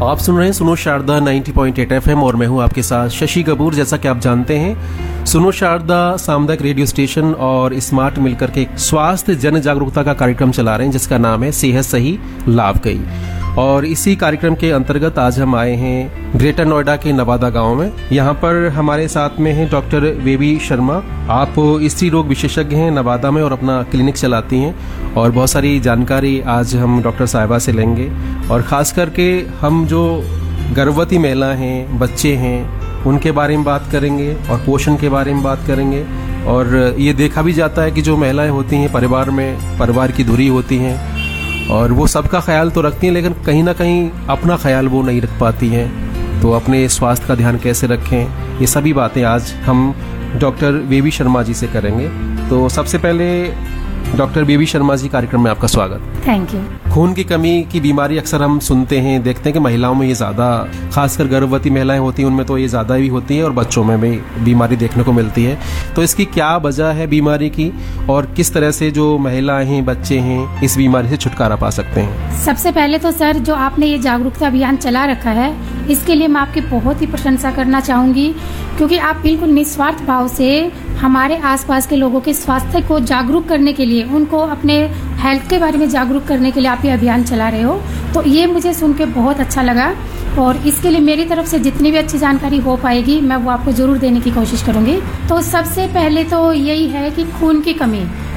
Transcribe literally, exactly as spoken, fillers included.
आप सुन रहे हैं सुनो शारदा नब्बे पॉइंट आठ एफएम और मैं हूं आपके साथ शशि कपूर। जैसा कि आप जानते हैं, सुनो शारदा सामुदायिक रेडियो स्टेशन और स्मार्ट मिलकर के एक स्वास्थ्य जन जागरूकता का कार्यक्रम चला रहे हैं जिसका नाम है सेहत सही लाभ कई। और इसी कार्यक्रम के अंतर्गत आज हम आए हैं ग्रेटर नोएडा के नवादा गांव में। यहाँ पर हमारे साथ में हैं डॉक्टर बेबी शर्मा। आप स्त्री रोग विशेषज्ञ हैं नवादा में और अपना क्लिनिक चलाती हैं और बहुत सारी जानकारी आज हम डॉक्टर साहिबा से लेंगे। और ख़ास करके हम जो गर्भवती महिला हैं, बच्चे हैं, उनके बारे में बात करेंगे और पोषण के बारे में बात करेंगे। और ये देखा भी जाता है कि जो महिलाएं होती हैं परिवार में, परिवार की धुरी होती हैं और वो सबका ख्याल तो रखती हैं लेकिन कहीं ना कहीं अपना ख्याल वो नहीं रख पाती हैं। तो अपने स्वास्थ्य का ध्यान कैसे रखें, ये सभी बातें आज हम डॉक्टर बेबी शर्मा जी से करेंगे। तो सबसे पहले डॉक्टर बेबी शर्मा जी, कार्यक्रम में आपका स्वागत। Thank you. खून की कमी की बीमारी अक्सर हम सुनते हैं, देखते हैं कि महिलाओं में ये ज़्यादा, खासकर गर्भवती महिलाएं होती हैं उनमें तो ये ज़्यादा भी होती है और बच्चों में भी बीमारी देखने को मिलती है। तो इसकी क्या वजह है बीमारी की और किस तरह से जो महिलाएं हैं, बच्चे हैं, इस बीमारी से छुटकारा पा सकते हैं? सबसे पहले तो सर, जो आपने ये जागरूकता अभियान चला रखा है इसके लिए मैं आपकी बहुत ही प्रशंसा करना चाहूँगी, क्योंकि आप बिल्कुल निस्वार्थ भाव से हमारे आसपास के लोगों के स्वास्थ्य को जागरूक करने के लिए, उनको अपने हेल्थ के बारे में जागरूक करने के लिए आप ये अभियान चला रहे हो। तो ये मुझे सुन के बहुत अच्छा लगा और इसके लिए मेरी तरफ से जितनी भी अच्छी जानकारी हो पाएगी मैं वो आपको ज़रूर देने की कोशिश करूँगी। तो सबसे पहले तो यही है कि खून की कमी,